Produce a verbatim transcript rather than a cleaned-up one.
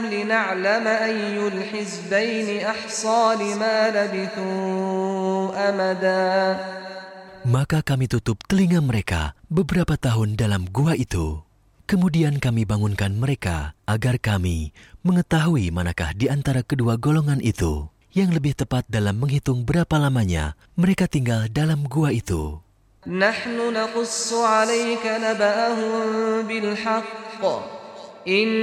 لنعلم أي الحزبين أحصى لما لبثوا أمدا. Maka kami tutup telinga mereka beberapa tahun dalam gua itu. Kemudian kami bangunkan mereka agar kami mengetahui manakah di antara kedua golongan itu yang lebih tepat dalam menghitung berapa lamanya mereka tinggal dalam gua itu. نحن نقص عليك نبأهم بالحق